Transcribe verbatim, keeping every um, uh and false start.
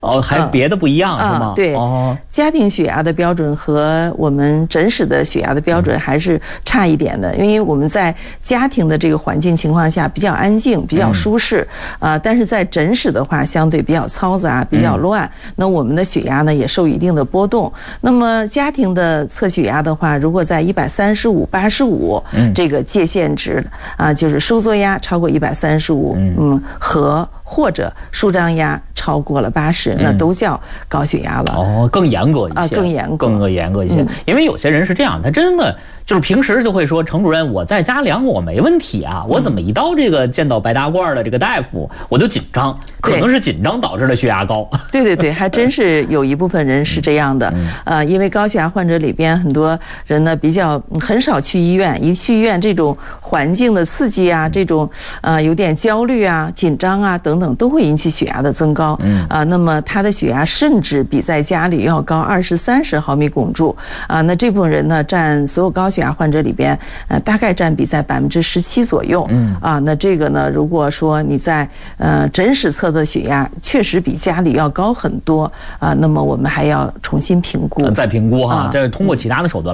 哦，还别的不一样、嗯、是吗？ 对，哦，家庭血压的标准和我们诊室的血压的标准还是差一点的，因为我们在家庭的这个环境情况下比较安静，比较舒适啊、呃，但是在诊室的话相对比较嘈杂，比较乱，嗯、那我们的血压呢也受一定的波动。那么家庭的测血压的话，如果在一百三十五、八十五这个界限值啊、呃，就是收缩压超过一百三十五，嗯，和或者舒张压超过了八十，那都叫高血压了。 哦，更严格一些啊，更严格， 更严格一些。嗯、因为有些人是这样，他真的就是平时就会说，程主任，我在家量我没问题啊，我怎么一到这个见到白大褂的这个大夫，我就紧张，可能是紧张导致的血压高。 对对对，还真是有一部分人是这样的。呃，因为高血压患者里边很多人呢比较很少去医院，一去医院这种环境的刺激啊，这种呃有点焦虑啊、紧张啊等等，都会引起血压的增高。嗯啊，那么他的血压甚至比在家里要高二十三十毫米汞柱啊。那这部分人呢，占所有高血压患者里边，呃，大概占比在百分之十七左右。嗯啊，那这个呢，如果说你在呃诊室测的血压确实比家里要高很多啊，那么我们还要重新评估， 再评估哈，这通过其他的手段。